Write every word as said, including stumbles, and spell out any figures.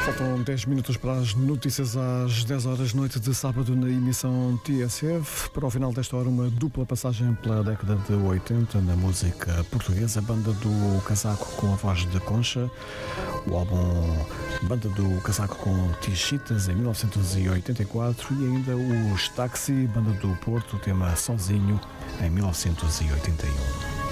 Faltam dez minutos para as notícias às dez horas da noite de sábado na emissão T S F. Para o final desta hora, uma dupla passagem pela década de oitenta na música portuguesa. A banda do Casaco com a voz de Concha. O álbum Banda do Casaco com Tichitas em mil novecentos e oitenta e quatro. E ainda os Táxi, Banda do Porto, o tema Sozinho em mil novecentos e oitenta e um.